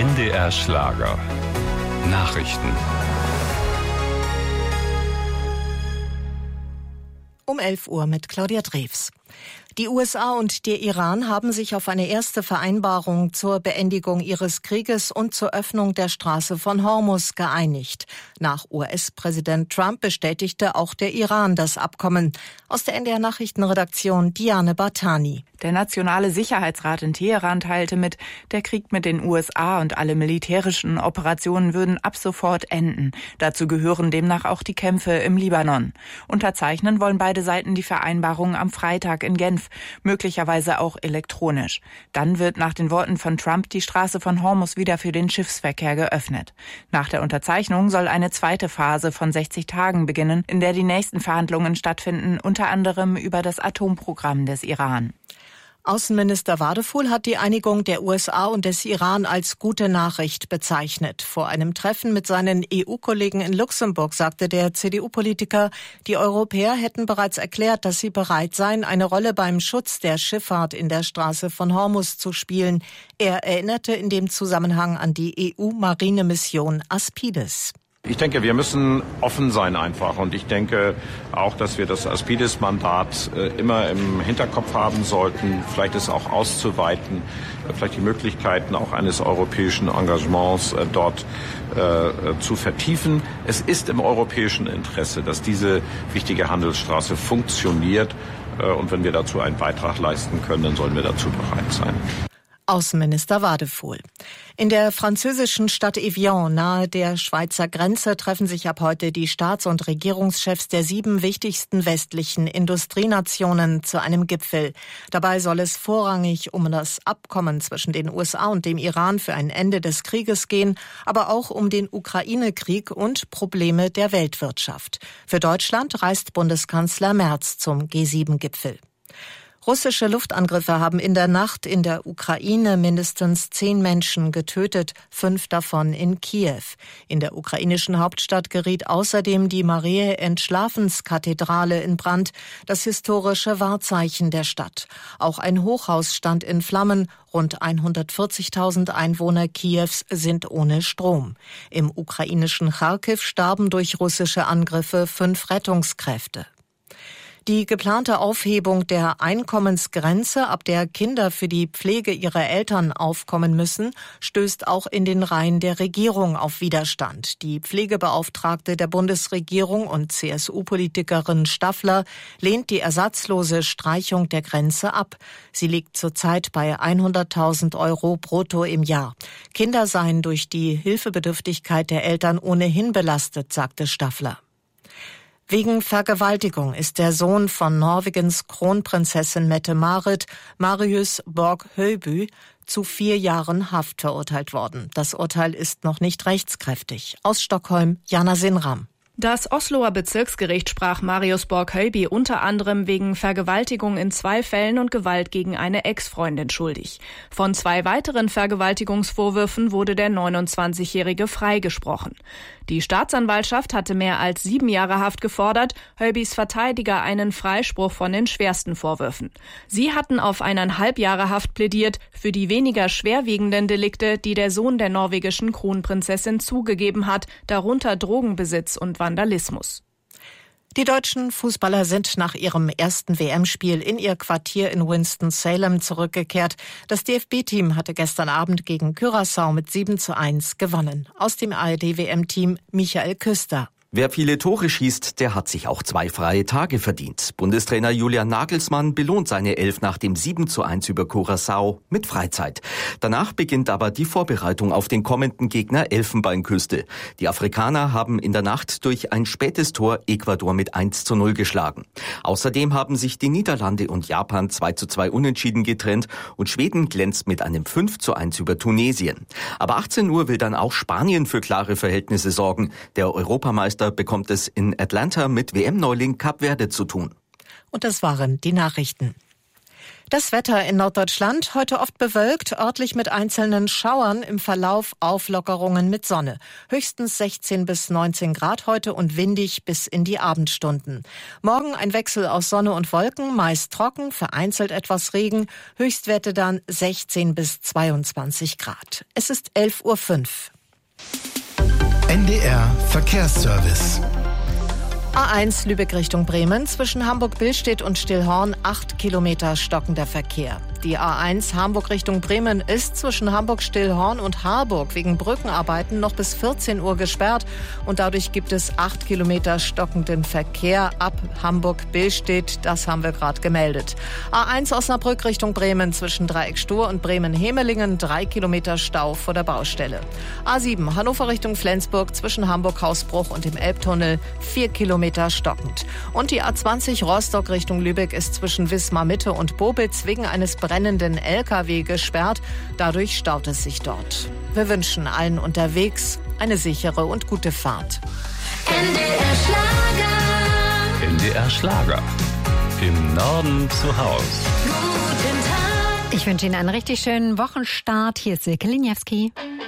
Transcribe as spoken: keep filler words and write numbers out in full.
N D R Schlager. Nachrichten. Um elf Uhr mit Claudia Drews. Die U S A und der Iran haben sich auf eine erste Vereinbarung zur Beendigung ihres Krieges und zur Öffnung der Straße von Hormuz geeinigt. Nach U S-Präsident Trump bestätigte auch der Iran das Abkommen. Aus der N D R-Nachrichtenredaktion Diane Bartani. Der Nationale Sicherheitsrat in Teheran teilte mit, der Krieg mit den U S A und alle militärischen Operationen würden ab sofort enden. Dazu gehören demnach auch die Kämpfe im Libanon. Unterzeichnen wollen beide Seiten die Vereinbarung am Freitag in Genf, möglicherweise auch elektronisch. Dann wird nach den Worten von Trump die Straße von Hormuz wieder für den Schiffsverkehr geöffnet. Nach der Unterzeichnung soll eine zweite Phase von sechzig Tagen beginnen, in der die nächsten Verhandlungen stattfinden, unter anderem über das Atomprogramm des Iran. Außenminister Wadefuhl hat die Einigung der U S A und des Iran als gute Nachricht bezeichnet. Vor einem Treffen mit seinen E U-Kollegen in Luxemburg sagte der C D U-Politiker, die Europäer hätten bereits erklärt, dass sie bereit seien, eine Rolle beim Schutz der Schifffahrt in der Straße von Hormuz zu spielen. Er erinnerte in dem Zusammenhang an die E U-Marinemission Aspides. Ich denke, wir müssen offen sein einfach, und ich denke auch, dass wir das Aspides-Mandat äh, immer im Hinterkopf haben sollten, vielleicht es auch auszuweiten, äh, vielleicht die Möglichkeiten auch eines europäischen Engagements äh, dort äh, zu vertiefen. Es ist im europäischen Interesse, dass diese wichtige Handelsstraße funktioniert, äh, und wenn wir dazu einen Beitrag leisten können, dann sollen wir dazu bereit sein. Außenminister Wadefuhl. In der französischen Stadt Evian nahe der Schweizer Grenze treffen sich ab heute die Staats- und Regierungschefs der sieben wichtigsten westlichen Industrienationen zu einem Gipfel. Dabei soll es vorrangig um das Abkommen zwischen den U S A und dem Iran für ein Ende des Krieges gehen, aber auch um den Ukraine-Krieg und Probleme der Weltwirtschaft. Für Deutschland reist Bundeskanzler Merz zum G sieben Gipfel. Russische Luftangriffe haben in der Nacht in der Ukraine mindestens zehn Menschen getötet, fünf davon in Kiew. In der ukrainischen Hauptstadt geriet außerdem die Mariä-Entschlafens-Kathedrale in Brand, das historische Wahrzeichen der Stadt. Auch ein Hochhaus stand in Flammen. Rund hundertvierzigtausend Einwohner Kiews sind ohne Strom. Im ukrainischen Charkiw starben durch russische Angriffe fünf Rettungskräfte. Die geplante Aufhebung der Einkommensgrenze, ab der Kinder für die Pflege ihrer Eltern aufkommen müssen, stößt auch in den Reihen der Regierung auf Widerstand. Die Pflegebeauftragte der Bundesregierung und C S U-Politikerin Staffler lehnt die ersatzlose Streichung der Grenze ab. Sie liegt zurzeit bei hunderttausend Euro brutto im Jahr. Kinder seien durch die Hilfebedürftigkeit der Eltern ohnehin belastet, sagte Staffler. Wegen Vergewaltigung ist der Sohn von Norwegens Kronprinzessin Mette-Marit, Marius Borg-Høiby, zu vier Jahren Haft verurteilt worden. Das Urteil ist noch nicht rechtskräftig. Aus Stockholm, Jana Sinram. Das Osloer Bezirksgericht sprach Marius Borg-Høiby unter anderem wegen Vergewaltigung in zwei Fällen und Gewalt gegen eine Ex-Freundin schuldig. Von zwei weiteren Vergewaltigungsvorwürfen wurde der neunundzwanzigjährige freigesprochen. Die Staatsanwaltschaft hatte mehr als sieben Jahre Haft gefordert, Høibys Verteidiger einen Freispruch von den schwersten Vorwürfen. Sie hatten auf eineinhalb Jahre Haft plädiert für die weniger schwerwiegenden Delikte, die der Sohn der norwegischen Kronprinzessin zugegeben hat, darunter Drogenbesitz und Vandalismus. Die deutschen Fußballer sind nach ihrem ersten W M-Spiel in ihr Quartier in Winston-Salem zurückgekehrt. Das D F B-Team hatte gestern Abend gegen Curaçao mit sieben zu eins gewonnen. Aus dem A R D-W M-Team Michael Küster. Wer viele Tore schießt, der hat sich auch zwei freie Tage verdient. Bundestrainer Julian Nagelsmann belohnt seine Elf nach dem sieben zu eins über Curaçao mit Freizeit. Danach beginnt aber die Vorbereitung auf den kommenden Gegner Elfenbeinküste. Die Afrikaner haben in der Nacht durch ein spätes Tor Ecuador mit eins zu null geschlagen. Außerdem haben sich die Niederlande und Japan zwei zu zwei unentschieden getrennt und Schweden glänzt mit einem fünf zu eins über Tunesien. Aber achtzehn Uhr will dann auch Spanien für klare Verhältnisse sorgen. Der Europameister bekommt es in Atlanta mit W M-Neuling Kap Verde zu tun. Und das waren die Nachrichten. Das Wetter in Norddeutschland heute oft bewölkt, örtlich mit einzelnen Schauern, im Verlauf Auflockerungen mit Sonne. Höchstens sechzehn bis neunzehn Grad heute und windig bis in die Abendstunden. Morgen ein Wechsel aus Sonne und Wolken, meist trocken, vereinzelt etwas Regen, Höchstwerte dann sechzehn bis zweiundzwanzig Grad. Es ist elf Uhr fünf. N D R Verkehrsservice. A eins Lübeck Richtung Bremen, zwischen Hamburg-Billstedt und Stillhorn acht Kilometer stockender Verkehr. Die A eins Hamburg Richtung Bremen ist zwischen Hamburg-Stillhorn und Harburg wegen Brückenarbeiten noch bis vierzehn Uhr gesperrt und dadurch gibt es acht Kilometer stockenden Verkehr ab Hamburg-Billstedt, das haben wir gerade gemeldet. A eins Osnabrück Richtung Bremen, zwischen Dreieck-Stur und Bremen-Hemelingen drei Kilometer Stau vor der Baustelle. A sieben Hannover Richtung Flensburg, zwischen Hamburg-Hausbruch und dem Elbtunnel vier Kilometer stockend. Und die A zwanzig Rostock Richtung Lübeck ist zwischen Wismar-Mitte und Bobitz wegen eines brennenden L K W gesperrt. Dadurch staut es sich dort. Wir wünschen allen unterwegs eine sichere und gute Fahrt. N D R Schlager. N D R Schlager. Im Norden zu Haus. Guten Tag. Ich wünsche Ihnen einen richtig schönen Wochenstart. Hier ist Silke Liniewski.